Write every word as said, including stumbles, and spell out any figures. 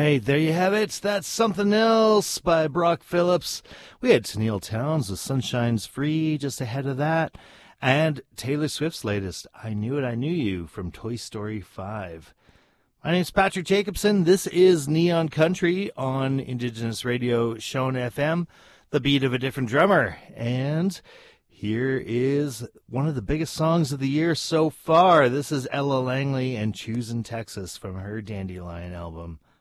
right, there you have it. That's Something Else by Brock Phillips. We had Tennille Townes with Sunshine's Free just ahead of that. And Taylor Swift's latest, I Knew It, I Knew You, from Toy Story five. My name's Patrick Jacobson. This is Neon Country on Indigenous Radio, Shone F M, the beat of a different drummer. And here is one of the biggest songs of the year so far. This is Ella Langley and Choosin' Texas from her Dandelion album.